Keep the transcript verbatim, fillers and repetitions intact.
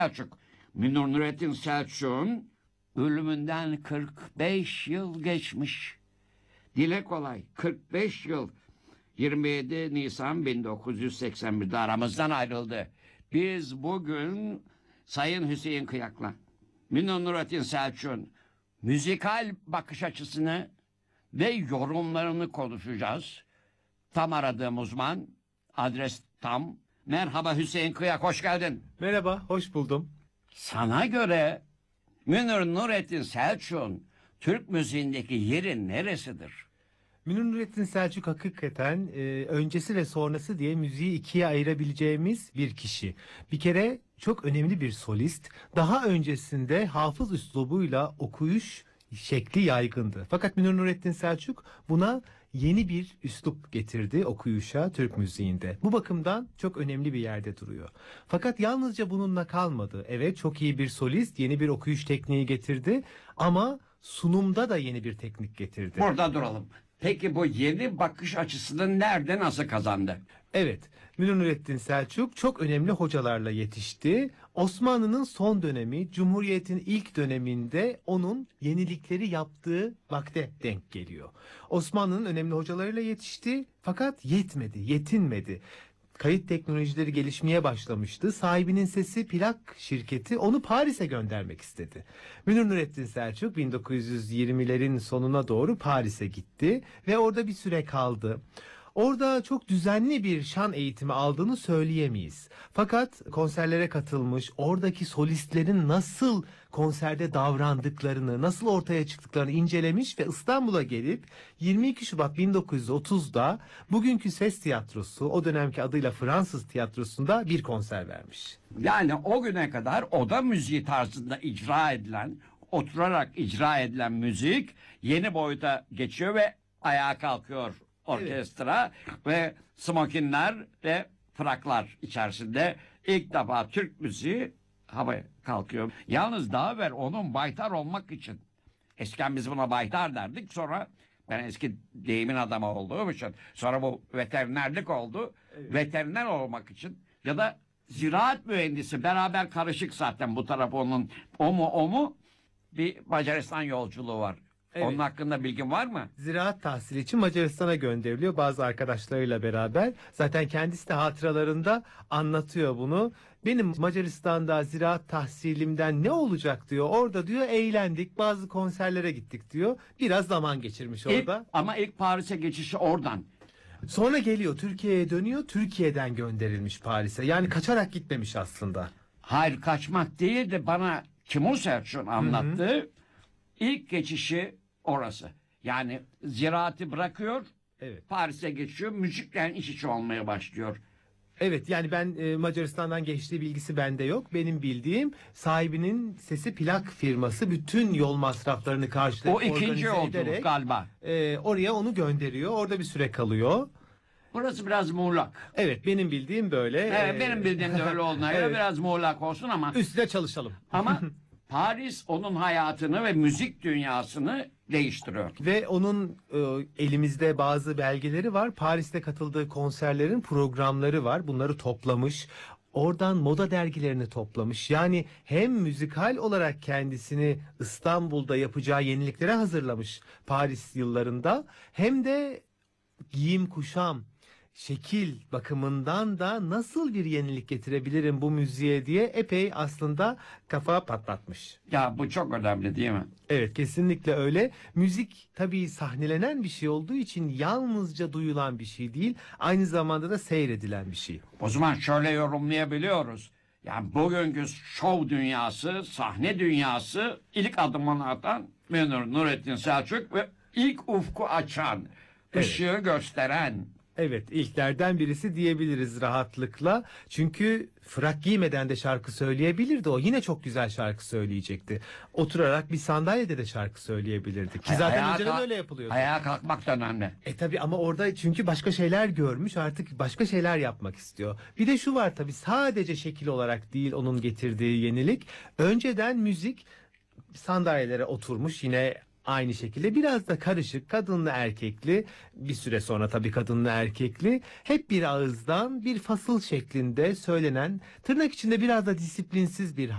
Selçuk. Münir Nurettin Selçuk'un ölümünden kırk beş yıl geçmiş. Dile kolay, kırk beş yıl. yirmi yedi Nisan bin dokuz yüz seksen bir'de aramızdan ayrıldı. Biz bugün Sayın Hüseyin Kıyak'la Münir Nurettin Selçuk'un müzikal bakış açısını ve yorumlarını konuşacağız. Tam aradığım uzman, adres tam. Merhaba Hüseyin Kıyak, hoş geldin. Merhaba, hoş buldum. Sana göre Münir Nurettin Selçuk'un Türk müziğindeki yeri neresidir? Münir Nurettin Selçuk hakikaten e, öncesi ve sonrası diye müziği ikiye ayırabileceğimiz bir kişi. Bir kere çok önemli bir solist. Daha öncesinde hafız üslubuyla okuyuş şekli yaygındı. Fakat Münir Nurettin Selçuk buna yeni bir üslup getirdi okuyuşa Türk müziğinde. Bu bakımdan çok önemli bir yerde duruyor. Fakat yalnızca bununla kalmadı. Evet, çok iyi bir solist, yeni bir okuyuş tekniği getirdi ama sunumda da yeni bir teknik getirdi. Burada duralım. Peki bu yeni bakış açısını nerede, nasıl kazandı? Evet, Münir Nurettin Selçuk çok önemli hocalarla yetişti. Osmanlı'nın son dönemi, Cumhuriyet'in ilk döneminde onun yenilikleri yaptığı vakte denk geliyor. Osmanlı'nın önemli hocalarıyla yetişti fakat yetmedi, yetinmedi. Kayıt teknolojileri gelişmeye başlamıştı. Sahibinin Sesi plak şirketi onu Paris'e göndermek istedi. Münir Nurettin Selçuk bin dokuz yüz yirmilerin sonuna doğru Paris'e gitti ve orada bir süre kaldı. Orada çok düzenli bir şan eğitimi aldığını söyleyemeyiz. Fakat konserlere katılmış, oradaki solistlerin nasıl konserde davrandıklarını, nasıl ortaya çıktıklarını incelemiş ve İstanbul'a gelip yirmi iki Şubat bin dokuz yüz otuz'da bugünkü Ses Tiyatrosu, o dönemki adıyla Fransız Tiyatrosu'nda bir konser vermiş. Yani o güne kadar oda müziği tarzında icra edilen, oturarak icra edilen müzik yeni boyuta geçiyor ve ayağa kalkıyor. Orkestra evet. Ve smokinler ve fraklar içerisinde ilk defa Türk müziği havaya kalkıyor. Yalnız daha evvel onun baytar olmak için, eskiden biz buna baytar derdik, sonra ben eski deyimin adamı olduğum için sonra bu veterinerlik oldu. Evet. Veteriner olmak için ya da ziraat mühendisi, beraber karışık zaten bu taraf onun, o mu o mu bir Macaristan yolculuğu var. Evet. Onun hakkında bilgin var mı? Ziraat tahsili için Macaristan'a gönderiliyor bazı arkadaşlarıyla beraber. Zaten kendisi de hatıralarında anlatıyor bunu. Benim Macaristan'da ziraat tahsilimden ne olacak diyor. Orada diyor eğlendik, bazı konserlere gittik diyor. Biraz zaman geçirmiş orada. İlk, ama ilk Paris'e geçişi oradan. Sonra geliyor, Türkiye'ye dönüyor. Türkiye'den gönderilmiş Paris'e. Yani kaçarak gitmemiş aslında. Hayır, kaçmak değil de bana Timur Selçuk'un anlattığı ilk geçişi orası. Yani ziraatı bırakıyor, evet. Paris'e geçiyor, müzikle iç içe olmaya başlıyor. Evet, yani ben e, Macaristan'dan geçtiği bilgisi bende yok. Benim bildiğim sahibinin Sesi plak firması bütün yol masraflarını karşılayıp o ikinci yolculuk galiba. E, oraya onu gönderiyor. Orada bir süre kalıyor. Burası biraz muğlak. Evet, benim bildiğim böyle. Evet, ee... benim bildiğim de öyle olduğuna göre evet. Biraz muğlak olsun ama. Üstüne çalışalım. Ama Paris onun hayatını ve müzik dünyasını değiştiriyor. Ve onun e, elimizde bazı belgeleri var. Paris'te katıldığı konserlerin programları var. Bunları toplamış. Oradan moda dergilerini toplamış. Yani hem müzikal olarak kendisini İstanbul'da yapacağı yeniliklere hazırlamış Paris yıllarında, hem de giyim kuşam, şekil bakımından da nasıl bir yenilik getirebilirim bu müziğe diye epey aslında kafa patlatmış. Ya bu çok önemli değil mi? Evet, kesinlikle öyle. Müzik tabii sahnelenen bir şey olduğu için yalnızca duyulan bir şey değil, aynı zamanda da seyredilen bir şey. O zaman şöyle yorumlayabiliyoruz. Yani bugünkü şov dünyası, sahne dünyası ilk adımını atan Münir Nurettin Selçuk ve ilk ufku açan, evet. ışığı gösteren. Evet, ilklerden birisi diyebiliriz rahatlıkla. Çünkü frak giymeden de şarkı söyleyebilirdi o. Yine çok güzel şarkı söyleyecekti. Oturarak bir sandalyede de şarkı söyleyebilirdi. Ki zaten ayağa önceden öyle yapılıyordu. Ayağa kalkmak da önemli. E tabi, ama orada çünkü başka şeyler görmüş, artık başka şeyler yapmak istiyor. Bir de şu var tabi, sadece şekil olarak değil onun getirdiği yenilik. Önceden müzik sandalyelere oturmuş, yine aynı şekilde biraz da karışık, kadınlı erkekli, bir süre sonra tabii kadınlı erkekli, hep bir ağızdan bir fasıl şeklinde söylenen, tırnak içinde biraz da disiplinsiz bir